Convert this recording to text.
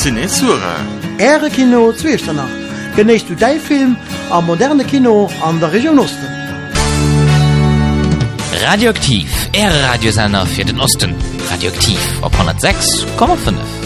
Cinesura. Ehre Kino Zwiechternach. Genießt du dein Film am moderne Kino an der Region Osten. Radioaktiv, Ehre Radiosender für den Osten. Radioaktiv auf 106,5.